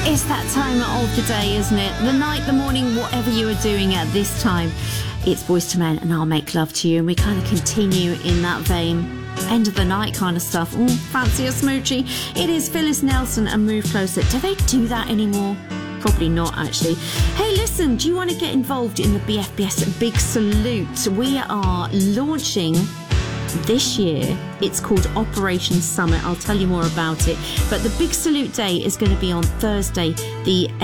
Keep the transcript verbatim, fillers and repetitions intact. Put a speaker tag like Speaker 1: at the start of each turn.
Speaker 1: It's that time of the day, isn't it? The night, the morning, whatever you are doing at this time. It's Boyz two Men and I'll Make Love to You, and we kind of continue in that vein. End of the night kind of stuff. Oh, fancy a smoochie. It is Phyllis Nelson and Move Closer. Do they do that anymore? Probably not, actually. Hey, listen, do you want to get involved in the B F B S Big Salute? We are launching this year. It's called Operation Summit. I'll tell you more about it. But the Big Salute Day is going to be on Thursday, the